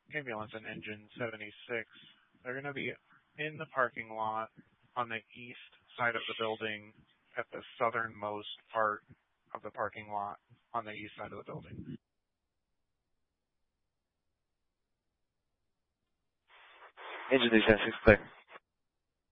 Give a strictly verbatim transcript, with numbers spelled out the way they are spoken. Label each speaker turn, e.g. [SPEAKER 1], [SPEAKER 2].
[SPEAKER 1] ambulance and engine seventy-six. They're going to be in the parking lot on the east side of the building at the southernmost part of the parking lot on the east side of the building.
[SPEAKER 2] Engine three seventy-six, clear.